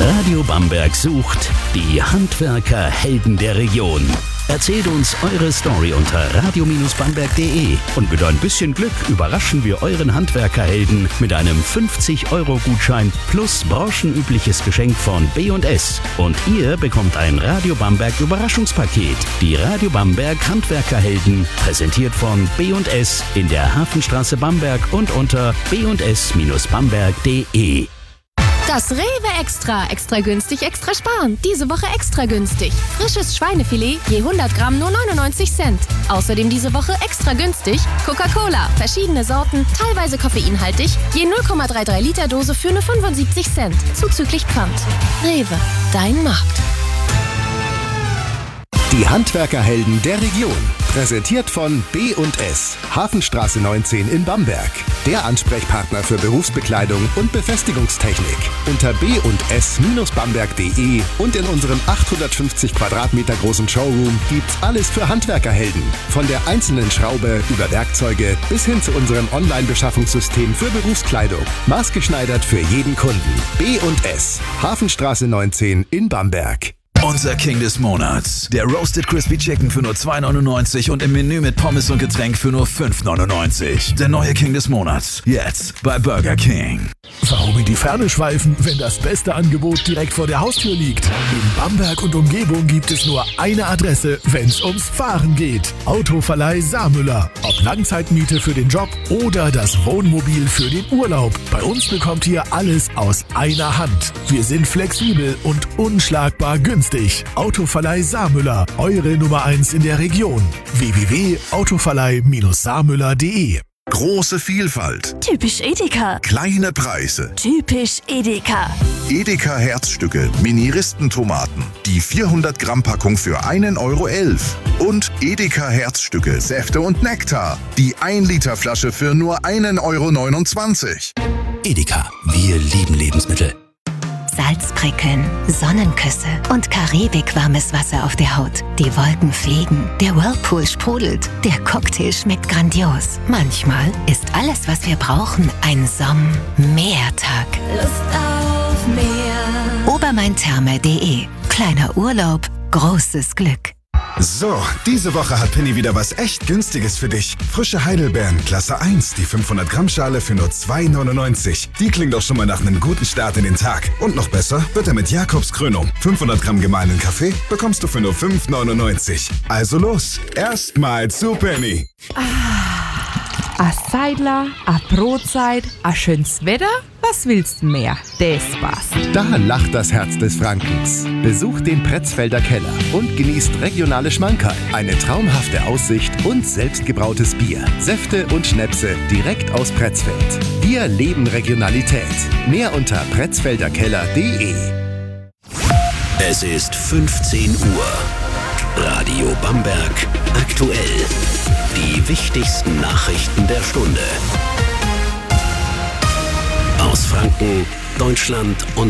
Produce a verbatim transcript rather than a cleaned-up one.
Radio Bamberg sucht die Handwerker-Helden der Region. Erzählt uns eure Story unter radio bamberg punkt de und mit ein bisschen Glück überraschen wir euren Handwerkerhelden mit einem fünfzig Euro Gutschein plus branchenübliches Geschenk von B und S. Und ihr bekommt ein Radio Bamberg Überraschungspaket. Die Radio Bamberg Handwerkerhelden, präsentiert von B und S in der Hafenstraße Bamberg und unter b und s bamberg punkt de. Das Rewe Extra. Extra günstig, extra sparen. Diese Woche extra günstig. Frisches Schweinefilet je hundert Gramm nur neunundneunzig Cent. Außerdem diese Woche extra günstig Coca-Cola. Verschiedene Sorten, teilweise koffeinhaltig. Je null Komma dreiunddreißig Liter Dose für nur fünfundsiebzig Cent. Zuzüglich Pfand. Rewe. Dein Markt. Die Handwerkerhelden der Region. Präsentiert von B und S. Hafenstraße neunzehn in Bamberg. Der Ansprechpartner für Berufsbekleidung und Befestigungstechnik. Unter b und s bamberg punkt de und in unserem achthundertfünfzig Quadratmeter großen Showroom gibt's alles für Handwerkerhelden. Von der einzelnen Schraube über Werkzeuge bis hin zu unserem Online-Beschaffungssystem für Berufskleidung. Maßgeschneidert für jeden Kunden. B und S. Hafenstraße neunzehn in Bamberg. Unser King des Monats. Der Roasted Crispy Chicken für nur zwei neunundneunzig und im Menü mit Pommes und Getränk für nur fünf neunundneunzig. Der neue King des Monats. Jetzt bei Burger King. Warum in die Ferne schweifen, wenn das beste Angebot direkt vor der Haustür liegt? In Bamberg und Umgebung gibt es nur eine Adresse, wenn's ums Fahren geht. Autoverleih Saarmüller. Ob Langzeitmiete für den Job oder das Wohnmobil für den Urlaub. Bei uns bekommt ihr alles aus einer Hand. Wir sind flexibel und unschlagbar günstig. Autoverleih Saarmüller, eure Nummer eins in der Region. w w w punkt autoverleih saarmüller punkt de. Große Vielfalt. Typisch Edeka. Kleine Preise. Typisch Edeka. Edeka Herzstücke, Mini-Ristentomaten. Die vierhundert Gramm Packung für einen Euro elf. Und Edeka Herzstücke, Säfte und Nektar. Die ein Liter Flasche für nur einen Euro neunundzwanzig. Edeka, wir lieben Lebensmittel. Salzprickeln, Sonnenküsse und Karibik-warmes Wasser auf der Haut. Die Wolken fliegen, der Whirlpool sprudelt, der Cocktail schmeckt grandios. Manchmal ist alles, was wir brauchen, ein Somm-Meertag. Lust auf Meer. obermaintherme punkt de. Kleiner Urlaub, großes Glück. So, diese Woche hat Penny wieder was echt Günstiges für dich. Frische Heidelbeeren, Klasse eins, die fünfhundert Gramm Schale für nur zwei neunundneunzig. Die klingt doch schon mal nach einem guten Start in den Tag. Und noch besser wird er mit Jakobs Krönung. fünfhundert Gramm gemahlenen Kaffee bekommst du für nur fünf neunundneunzig. Also los, erstmal zu Penny. A Seidler, a Brotzeit, a schönes Wetter, was willst du mehr? Das passt. Da lacht das Herz des Frankens. Besucht den Pretzfelder Keller und genießt regionale Schmankerl, eine traumhafte Aussicht und selbstgebrautes Bier, Säfte und Schnäpse direkt aus Pretzfeld. Wir leben Regionalität. Mehr unter pretzfelder keller punkt de. Es ist fünfzehn Uhr. Radio Bamberg aktuell. Die wichtigsten Nachrichten der Stunde. Aus Franken, Deutschland und